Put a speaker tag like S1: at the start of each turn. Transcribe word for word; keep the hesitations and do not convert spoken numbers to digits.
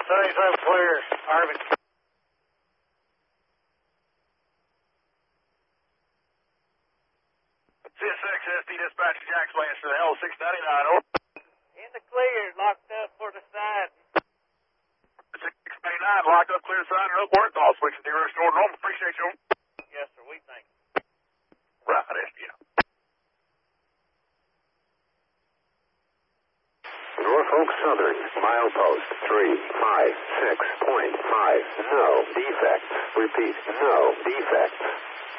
S1: seventy-seven clear, Harvey.
S2: C S X S D dispatch to Jack's Lance to the L six ninety-nine, over.
S1: In the clear, locked up for the side.
S2: six ninety-nine, locked up, clear side, and upward. Call switching zero, store home. Appreciate you.
S1: Yes, sir, we thank you.
S2: Right, S D.
S3: Norfolk Southern, milepost three five six point five, no defects. Repeat, no defects.